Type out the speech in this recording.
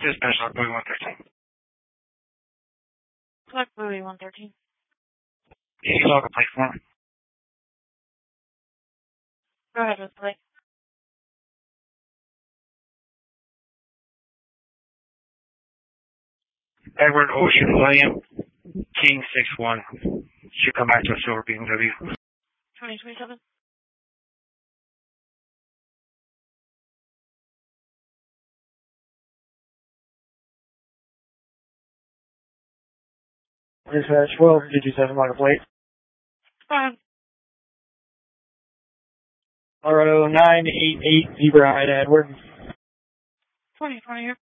Dispatch log Bowie 113. Log Bowie 113. Can you log a plate for me? Go ahead with the plate. Edward Ocean William, King 61. Should come back to a silver BMW. 2027. Dispatch 12, did you 7 log a plate? Fine. Colorado 988 Zebra Ida Edward. 2020 here.